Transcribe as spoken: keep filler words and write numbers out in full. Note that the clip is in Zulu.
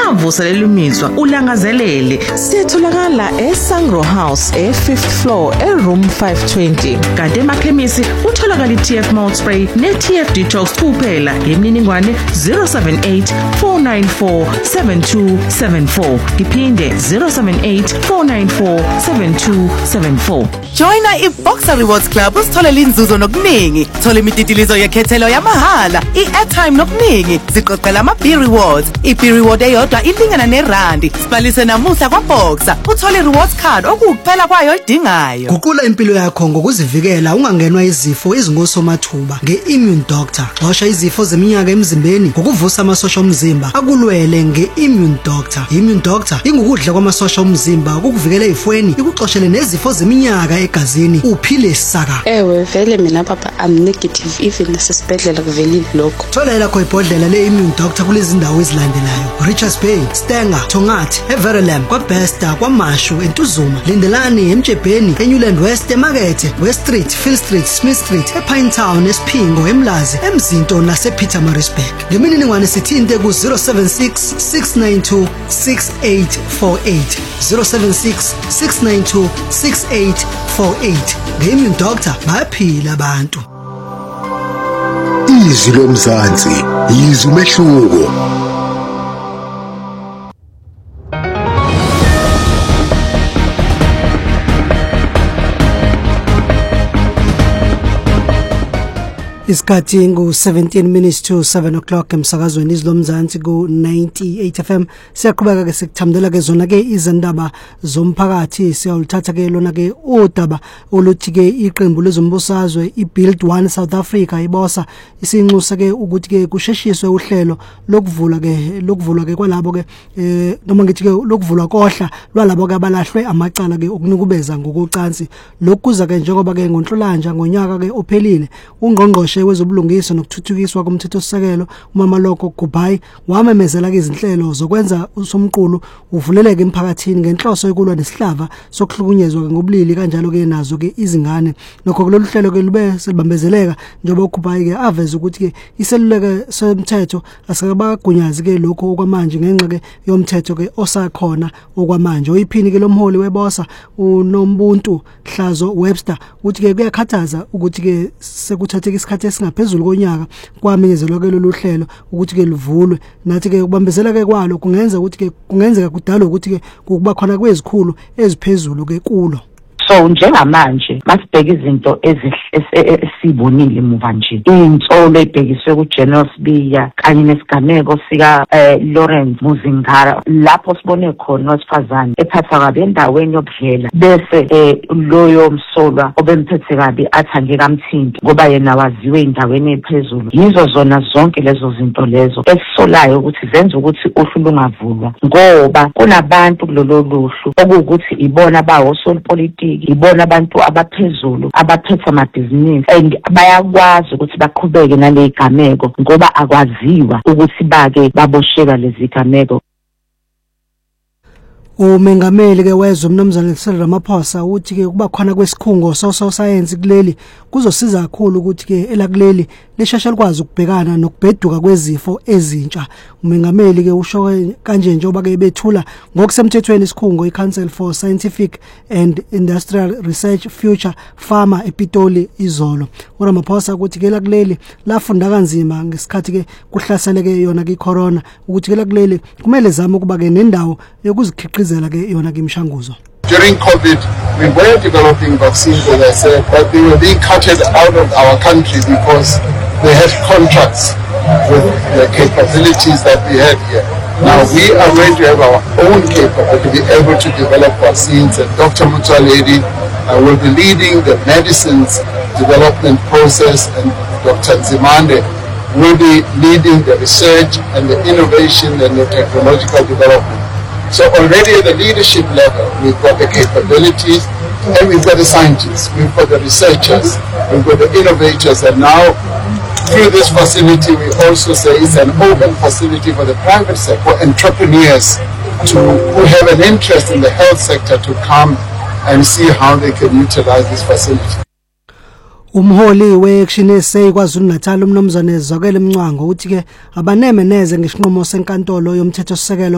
ungavuseleli imizwa ulangazelele. Sitholakala eSangro House e-fifth floor e-room five twenty. Kanti emakhemisi utholakala i-T F mouth spray ne-T F detox kuphela. Imininingwane zero seven eight four nine four seven two seven four. Iphinde zero seven eight four nine four seven two seven four. Joina iBoxer Rewards Club usitholela inzuzo nokuningi. Thola imititilizo yekhethelo yamahala, i-airtime nokuningi. Ziqoqela ama-B rewards. I-B reward eyodwa ilingana nerandi. Sibalise namuhla kwaBoxer. Uthole rewards card okukuphela kwayo idingayo. Guqula impilo yakho ngokuzivikela ungangenwa izifo ezingosomathuba nge-Immune Doctor. Xosha izifo zeminyaka emzimbeni ngokuvusa amasosha omzimba akulwele nge-Immune Doctor. Immune Doctor ingukudla kwamasosha omzimba ukukuvikela ezifweni, ikuxoshele nezifo zeminyaka egazini uphile saka. Ewe vele mina papa I'm negative even nasesibhedlela kuvelile lokho. Thola elakho ibhodlela le-Immune Doctor kulezi ndawo ezilandelayo: Richards Bay, Stenger, Tongathi, Everlam, kwaBesta, kwaMashu, eNtuzuma, Lindelani, eMjebheni, eNewland West, eMakethe, West Street, Phil Street, Smith Street, ePinetown, eSphingo, eMlazi, eMzinto nasePietermaritzburg. Ngemininingwane sithinte ku zero seven six six nine two six eight four eight zero seven six six nine two six eight four eight. Nge-Immune Doctor bayaphila abantu. Izwi lomzansi, izwi umehluko. Isikhathi ngu seventeen minutes to seven o'clock emsakazweni izwi lomzansi ku ninety-eight F M. Siyaqhubeka ke sikuthamdela ke zona ke izindaba zomphakathi. Siyawulithatha ke lona ke udaba oluthi ke iqembu lezombusazwe iBuild One South Africa ibosa isinxusa ke ukuthi ke kusheshiswe uhlelo lokuvula ke lokuvulwa ke kwalabo ke eh noma ngithi ke lokuvulwa kohla lwalabo ke abalahlwe amacala ke okunikubeza ngokucansi. Lokuza ke njengoba ke ngoNhlolanja ngonyaka ke ophelile ungqongqoshe wezobulungiswa nokuthuthukiswa komthethosisekelo uMamaloko Gubay wamemezela ke izinhlelo zokwenza usomqulu uvuleleke emphakathini ngenhloso yokulwa nesihlava sokuhlukunyezwa ngobulili kanjalo ke nazo ke izingane. Nokho kulolu hlelo ke lube selibambezeleka njengoba uGubay ke aveza ukuthi ke iseluleke somthetho asikabagunyazi ke lokho okwamanje ngenxa ke yomthetho ke osakhona okwamanje. Oyiphini ke lomholi webosa uNombuntu Hlazo Webster uthi ke kuyakhathaza ukuthi ke sekuthathe isikhathi esingaphezulu konyaka kwamenyezelwa ke lolu hlelo ukuthi ke livulwe. Nathi ke kubambezela ke kwalo kungenza ukuthi ke kungenzeka kudala ukuthi ke kuba khona kwezikhulu eziphezulu ke kulo. So njengamanje masibheka izinto esibonile muva nje insolo ebhekiswe kuGeneral Sibiya kanye nesigameko sika Lawrence Muzingara lapho sibone khona osifazane ephatha kabi endaweni yokudlela bese loyo msolwa obemphethe kabi athange kamthinti ngoba yena waziwe endaweni ephezulu. Yizo zona zonke lezo zinto lezo esisolayo ukuthi zenze ukuthi uhlu lungavulwa ngoba kunabantu kulolu luhlu okuwukuthi ibona bawo solipolitiki, ibona abantu abaphezulu abaphethe amabhizinisi and bayakwazi ukuthi baqhubeke nale gameko ngoba akwaziwa ukuthi bake babosheka lezi gameko. Umengameli ke wezwe umnumzane Cyril Ramaphosa uthi ke kuba khona kwesikhungo social science kuleli kuzosiza kakhulu ukuthi ke elakuleli leshasha likwazi ukubhekana nokubheduka kwezifo ezintsha. Umengameli ke usho kanje njengoba ke bethula ngokusemthethweni isikhungo iCouncil for Scientific and Industrial Research Future Pharma ePitoli izolo. uRamaphosa ukuthi ke elakuleli lafunda kanzima ngesikhathi ke kuhlaseleke yona ke corona ukuthi ke elakuleli kumele zame ukuba ke nendawo yokuzikhiqiza. During COVID, we were developing vaccines, as I said, but they were being carted out of our country because they had contracts with the capabilities that we had here. Now we are going to have our own capability to be able to develop vaccines, and Doctor Mutwaledi uh, will be leading the medicines development process, and Doctor Nzimande will be leading the research and the innovation and the technological development. So already at the leadership level, we've got the capabilities and we've got the scientists, we've got the researchers, we've got the innovators, and now through this facility we also say it's an open facility for the private sector, for entrepreneurs to, who have an interest in the health sector to come and see how they can utilize this facility. Umholi we-Action S A KwaZulu Natal umnumzane Zwakele Mncwango uthi ke abaneme neze ngesinqumo senkantolo yomthethosisekelo